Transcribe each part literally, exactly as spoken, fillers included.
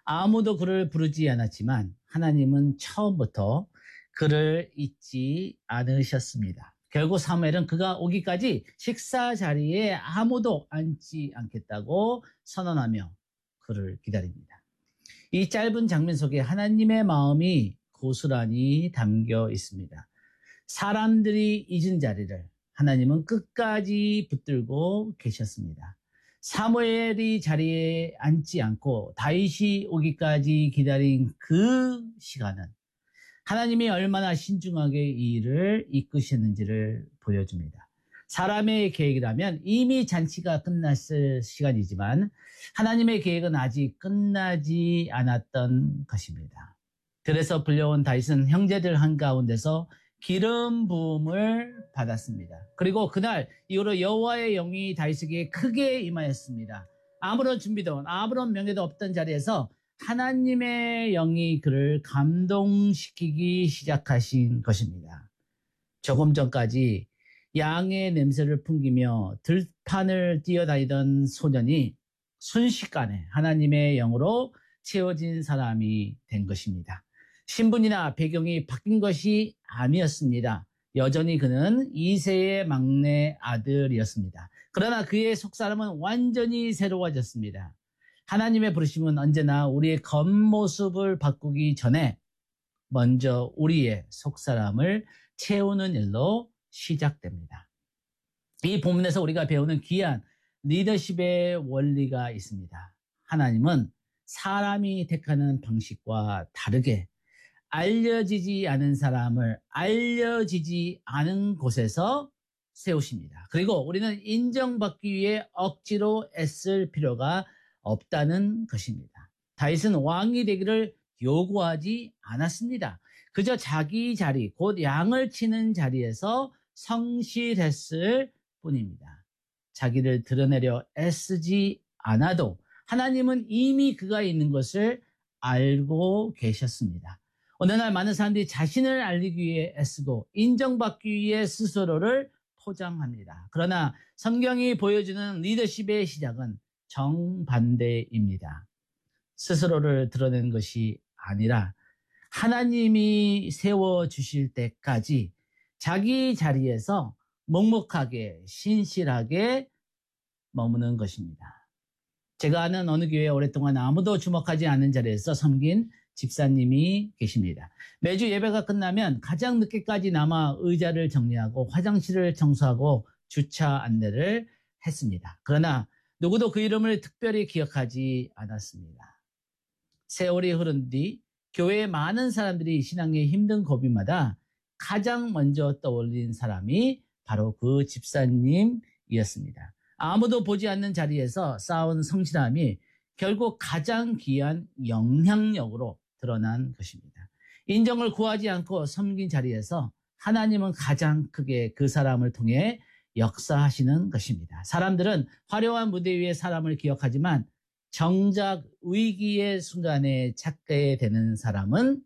아무도 그를 부르지 않았지만 하나님은 처음부터 그를 잊지 않으셨습니다. 결국 사무엘은 그가 오기까지 식사 자리에 아무도 앉지 않겠다고 선언하며 그를 기다립니다. 이 짧은 장면 속에 하나님의 마음이 고스란히 담겨 있습니다. 사람들이 잊은 자리를 하나님은 끝까지 붙들고 계셨습니다. 사무엘이 자리에 앉지 않고 다윗이 오기까지 기다린 그 시간은 하나님이 얼마나 신중하게 이 일을 이끄셨는지를 보여줍니다. 사람의 계획이라면 이미 잔치가 끝났을 시간이지만 하나님의 계획은 아직 끝나지 않았던 것입니다. 그래서 불려온 다윗은 형제들 한가운데서 기름 부음을 받았습니다. 그리고 그날 이후로 여호와의 영이 다윗에게 크게 임하였습니다. 아무런 준비도 아무런 명예도 없던 자리에서 하나님의 영이 그를 감동시키기 시작하신 것입니다. 조금 전까지 양의 냄새를 풍기며 들판을 뛰어다니던 소년이 순식간에 하나님의 영으로 채워진 사람이 된 것입니다. 신분이나 배경이 바뀐 것이 아니었습니다. 여전히 그는 이세의 막내 아들이었습니다. 그러나 그의 속사람은 완전히 새로워졌습니다. 하나님의 부르심은 언제나 우리의 겉모습을 바꾸기 전에 먼저 우리의 속사람을 채우는 일로 시작됩니다. 이 본문에서 우리가 배우는 귀한 리더십의 원리가 있습니다. 하나님은 사람이 택하는 방식과 다르게 알려지지 않은 사람을 알려지지 않은 곳에서 세우십니다. 그리고 우리는 인정받기 위해 억지로 애쓸 필요가 없다는 것입니다. 다윗은 왕이 되기를 요구하지 않았습니다. 그저 자기 자리, 곧 양을 치는 자리에서 성실했을 뿐입니다. 자기를 드러내려 애쓰지 않아도 하나님은 이미 그가 있는 것을 알고 계셨습니다. 어느 날 많은 사람들이 자신을 알리기 위해 애쓰고 인정받기 위해 스스로를 포장합니다. 그러나 성경이 보여주는 리더십의 시작은 정반대입니다. 스스로를 드러내는 것이 아니라 하나님이 세워주실 때까지 자기 자리에서 묵묵하게 신실하게 머무는 것입니다. 제가 아는 어느 교회에 오랫동안 아무도 주목하지 않는 자리에서 섬긴 집사님이 계십니다. 매주 예배가 끝나면 가장 늦게까지 남아 의자를 정리하고 화장실을 청소하고 주차 안내를 했습니다. 그러나 누구도 그 이름을 특별히 기억하지 않았습니다. 세월이 흐른 뒤 교회의 많은 사람들이 신앙의 힘든 고비마다 가장 먼저 떠올린 사람이 바로 그 집사님이었습니다. 아무도 보지 않는 자리에서 쌓은 성실함이 결국 가장 귀한 영향력으로 드러난 것입니다. 인정을 구하지 않고 섬긴 자리에서 하나님은 가장 크게 그 사람을 통해 역사하시는 것입니다. 사람들은 화려한 무대 위의 사람을 기억하지만 정작 위기의 순간에 찾게 되는 사람은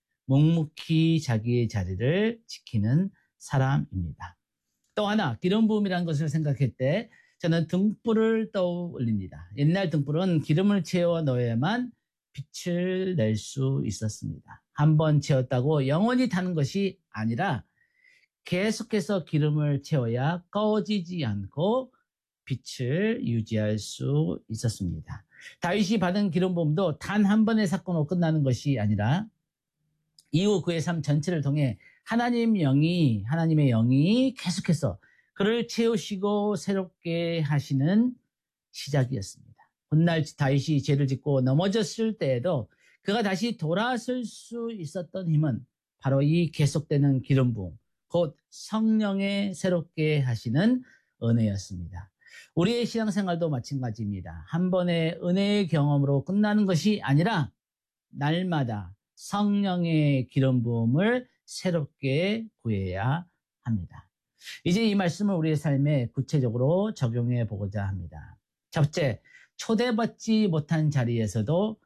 묵묵히 자기의 자리를 지키는 사람입니다. 또 하나 기름 부음이라는 것을 생각할 때 저는 등불을 떠올립니다. 옛날 등불은 기름을 채워 넣어야만 빛을 낼 수 있었습니다. 한번 채웠다고 영원히 타는 것이 아니라 계속해서 기름을 채워야 꺼지지 않고 빛을 유지할 수 있었습니다. 다윗이 받은 기름 부음도 단 한 번의 사건으로 끝나는 것이 아니라 이후 그의 삶 전체를 통해 하나님 영이 하나님의 영이 계속해서 그를 채우시고 새롭게 하시는 시작이었습니다. 훗날 다윗이 죄를 짓고 넘어졌을 때에도 그가 다시 돌아설 수 있었던 힘은 바로 이 계속되는 기름 부음, 곧 성령의 새롭게 하시는 은혜였습니다. 우리의 신앙생활도 마찬가지입니다. 한 번의 은혜의 경험으로 끝나는 것이 아니라 날마다 성령의 기름 부음을 새롭게 구해야 합니다. 이제 이 말씀을 우리의 삶에 구체적으로 적용해 보고자 합니다. 첫째, 초대받지 못한 자리에서도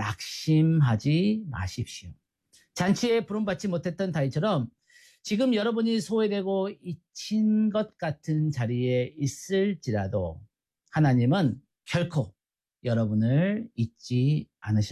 낙심하지 마십시오. 잔치에 부름받지 못했던 다윗처럼 지금 여러분이 소외되고 잊힌 것 같은 자리에 있을지라도 하나님은 결코 여러분을 잊지 않으셨습니다.